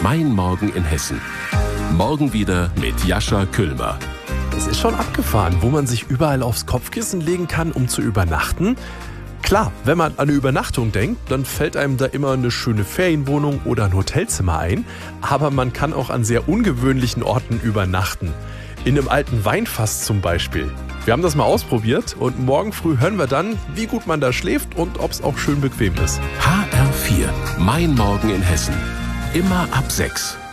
Mein Morgen in Hessen. Morgen wieder mit Jascha Küllmer. Es ist schon abgefahren, wo man sich überall aufs Kopfkissen legen kann, um zu übernachten. Klar, wenn man an eine Übernachtung denkt, dann fällt einem da immer eine schöne Ferienwohnung oder ein Hotelzimmer ein. Aber man kann auch an sehr ungewöhnlichen Orten übernachten. In einem alten Weinfass zum Beispiel. Wir haben das mal ausprobiert und morgen früh hören wir dann, wie gut man da schläft und ob es auch schön bequem ist. HR4, Mein Morgen in Hessen. Immer ab 6.